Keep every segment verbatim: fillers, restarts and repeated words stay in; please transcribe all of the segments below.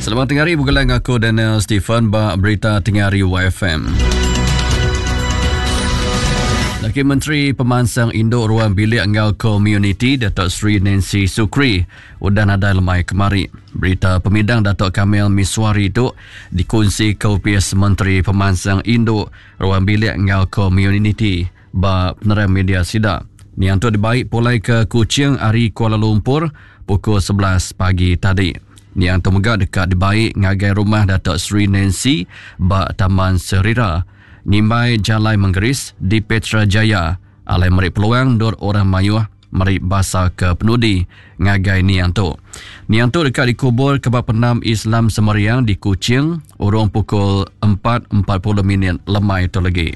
Selamat tengah hari, bergelang aku Daniel Stephen, bak berita tengah hari Y F M. Laki Menteri Pemansang Induk Ruang Bilik Ngau Community, Datuk Seri Nancy Sukri, udah ada lemai kemari. Berita pemidang Datuk Kamil Miswari itu dikongsi ke Opis Menteri Pemansang Induk Ruang Bilik Ngau Community, bak penerangan media sida. Niang tu dibaik pulai ke Kuching, Ari Kuala Lumpur, pukul sebelas pagi tadi. Niang tu megak dekat dibaik ngagai rumah Datuk Seri Nancy bak Taman Serira, ngimbai Jalai Menggeris di Petra Jaya. Alai merik peluang dor orang mayuh merik basa ke penudi ngagai niang tu. Niang tu dekat dikubur kebab penam Islam Semeriang di Kuching, urung pukul empat empat puluh minit lemai tu lagi.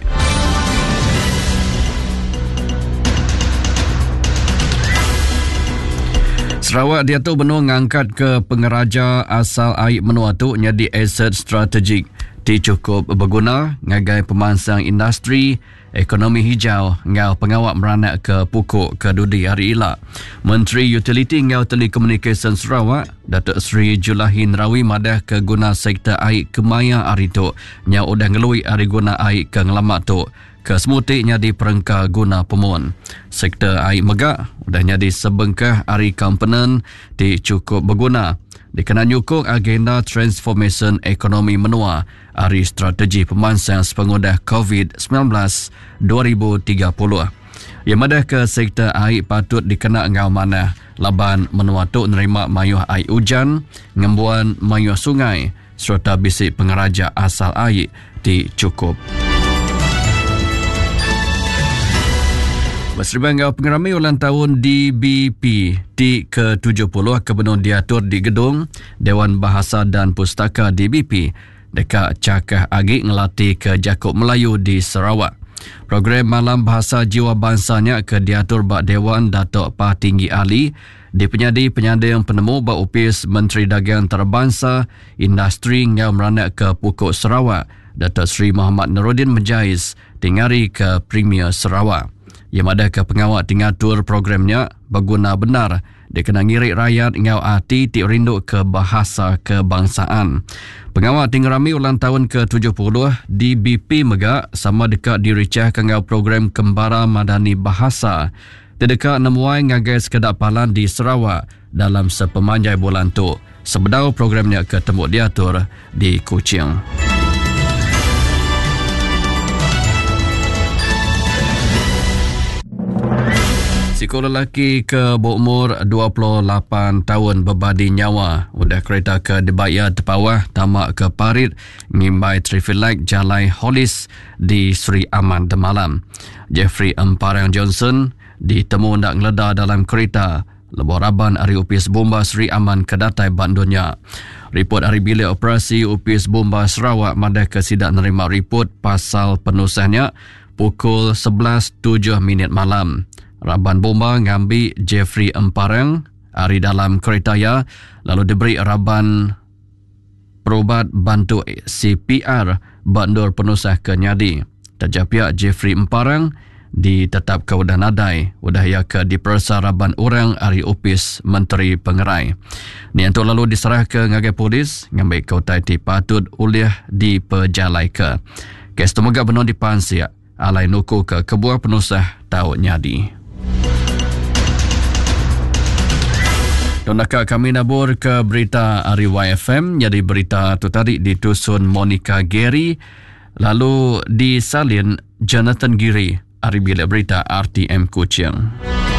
Sarawak dia tu benar ngangkat ke pengeraja asal air menua tu jadi aset strategik. Ti cukup berguna ngagai pemansang industri ekonomi hijau ngau pengawak meranak ke pukuk ke dudi hari ila. Menteri Utility ngau Telekomunikasi Sarawak Datuk Seri Julahin Rawi madah ke guna sektor air kemaya hari tu nyau udah ngelui hari guna air ke ngelamak tu ke semutiknya di perengka guna pemun. Sektor air megak udah jadi sebengkah hari komponen di cukup berguna. Dikena nyukung agenda transformation ekonomi menua hari strategi pemansang sepengudah COVID sembilan belas dua ribu tiga puluh. Yang madah ke sektor air patut dikena ngau mana laban menua tu nerima mayuh air hujan, ngembuan mayuh sungai serta bisik pengeraja asal air di cukup. Bersibang pengerami ulang tahun D B P di ke tujuh puluh kebenar diatur di gedung Dewan Bahasa dan Pustaka D B P dekat Cakah Agik ngelatih ke Jakub Melayu di Sarawak. Program Malam Bahasa Jiwa Bangsanya ke diatur bak Dewan Datuk Pah Tinggi Ali di penyadi penyandang penemu bak Opis Menteri Dagang Antarabangsa Industri ngau meranak ke Pukuk Sarawak Datuk Seri Muhammad Nuruddin Menjais tingari ke Premier Sarawak. Yang ada ke pengawak tingatur programnya berguna benar dikena ngirik rakyat ngau hati ti rindu ke bahasa kebangsaan. Pengawak tinggerami ulang tahun ke tujuh puluh D B P megak sama dekat diricah ke ngau program Kembara Madani Bahasa. Terdekat nemuai ngagai sekedap palan di Sarawak dalam sepemanjai bulan tu. Sebedau programnya ke tembuk diatur di Kuching. Siko lelaki ke berumur dua puluh lapan tahun berbadi nyawa. Udah kereta ke Debaya Tepawah tamak ke Parit ngimbai traffic light Jalai Holis di Sri Aman Demalam. Jeffrey Emparang Johnson ditemu nak ngeleda dalam kereta lebur raban hari Opis Bomba Sri Aman Kedatai Bandunya. Report hari bilik operasi Opis Bomba Sarawak madah ke sidak nerima report pasal penusahnya pukul sebelas tujuh minit malam. Raban bomba ngambil Jeffrey Emparang hari dalam kereta ya, lalu diberi raban perubat bantu C P R bandur penusah ke nyadi. Terjapiak Jeffrey Emparang ditetap ke udah nadai, udah ya ke dipersa raban orang hari Opis Menteri Pengerai. Ni untuk lalu diserah ke ngagai polis, ngambil ke utai ti patut uliah di pejalai ke. Kes tu megak benar dipansiak, alai nuku ke kebuah penusah tau nyadi. Donaka kami nabur ke berita Ari Y F M. Jadi berita tu tadi ditusun Monica Gary, lalu disalin Jonathan Giri. Ari bilik berita R T M Kuching.